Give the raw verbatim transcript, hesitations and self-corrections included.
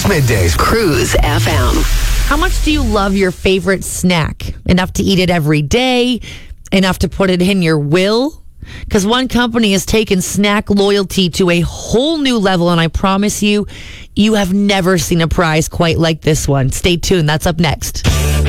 Middays. Cruise F M. How much do you love your favorite snack? Enough to eat it every day? Enough to put it in your will? Because one company has taken snack loyalty to a whole new level, and I promise you, you have never seen a prize quite like this one. Stay tuned. That's up next.